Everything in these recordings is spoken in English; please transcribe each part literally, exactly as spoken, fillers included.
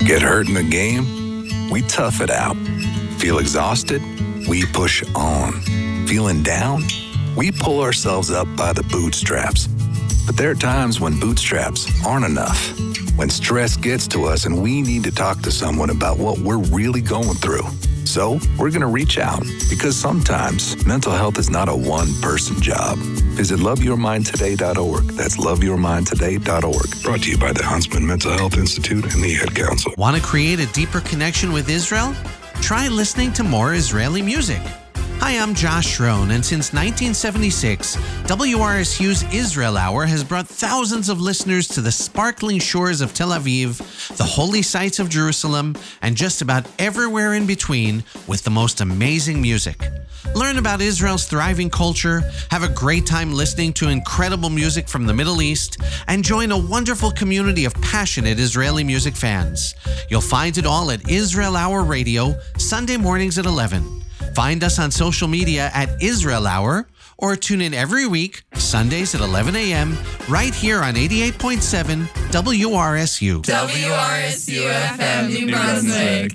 Get hurt in the game? We tough it out. Feel exhausted? We push on. Feeling down? We pull ourselves up by the bootstraps. But there are times when bootstraps aren't enough. When stress gets to us and we need to talk to someone about what we're really going through. So we're going to reach out because sometimes mental health is not a one-person job. Visit love your mind today dot org. That's love your mind today dot org. Brought to you by the Huntsman Mental Health Institute and the Ad Council. Want to create a deeper connection with Israel? Try listening to more Israeli music. Hi, I'm Josh Schroen, and since nineteen seventy-six, W R S U's Israel Hour has brought thousands of listeners to the sparkling shores of Tel Aviv, the holy sites of Jerusalem, and just about everywhere in between with the most amazing music. Learn about Israel's thriving culture, have a great time listening to incredible music from the Middle East, and join a wonderful community of passionate Israeli music fans. You'll find it all at Israel Hour Radio, Sunday mornings at eleven. Find us on social media at Israel Hour or tune in every week, Sundays at eleven a.m., right here on eighty-eight point seven W R S U. W R S U F M New Brunswick.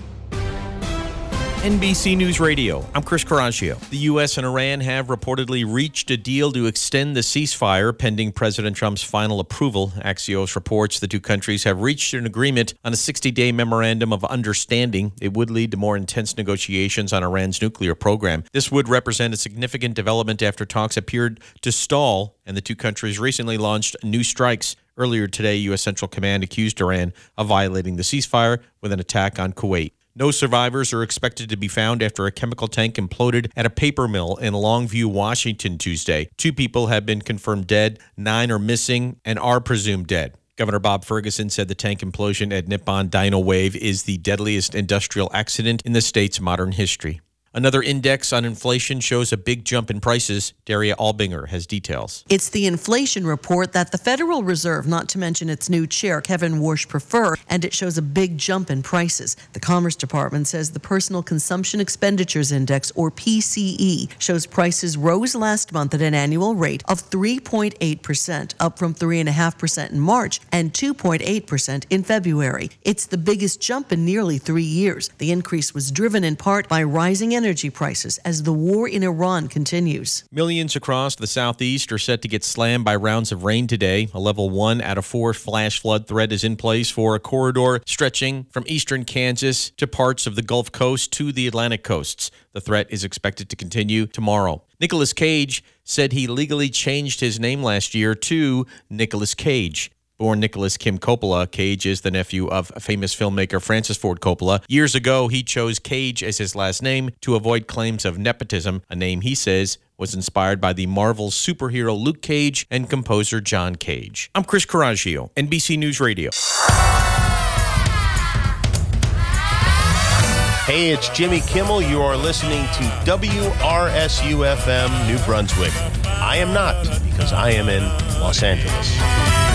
N B C News Radio, I'm Chris Coraggio. The U S and Iran have reportedly reached a deal to extend the ceasefire pending President Trump's final approval. Axios reports the two countries have reached an agreement on a sixty-day memorandum of understanding. It would lead to more intense negotiations on Iran's nuclear program. This would represent a significant development after talks appeared to stall, and the two countries recently launched new strikes. Earlier today, U S Central Command accused Iran of violating the ceasefire with an attack on Kuwait. No survivors are expected to be found after a chemical tank imploded at a paper mill in Longview, Washington, Tuesday. Two people have been confirmed dead, nine are missing and are presumed dead. Governor Bob Ferguson said the tank implosion at Nippon Dino Wave is the deadliest industrial accident in the state's modern history. Another index on inflation shows a big jump in prices. Daria Albinger has details. It's the inflation report that the Federal Reserve, not to mention its new chair, Kevin Warsh, prefer, and it shows a big jump in prices. The Commerce Department says the Personal Consumption Expenditures Index, or P C E, shows prices rose last month at an annual rate of three point eight percent, up from three point five percent in March and two point eight percent in February. It's the biggest jump in nearly three years. The increase was driven in part by rising energy energy prices as the war in Iran continues. Millions across the southeast are set to get slammed by rounds of rain today. A level one out of four flash flood threat is in place for a corridor stretching from eastern Kansas to parts of the Gulf Coast to the Atlantic coasts. The threat is expected to continue tomorrow. Nicolas Cage said he legally changed his name last year to Nicolas Cage. Born Nicholas Kim Coppola, Cage is the nephew of famous filmmaker Francis Ford Coppola. Years ago, he chose Cage as his last name to avoid claims of nepotism, a name he says was inspired by the Marvel superhero Luke Cage and composer John Cage. I'm Chris Coraggio, N B C News Radio. Hey, it's Jimmy Kimmel. You are listening to W R S U F M New Brunswick. I am not, because I am in Los Angeles.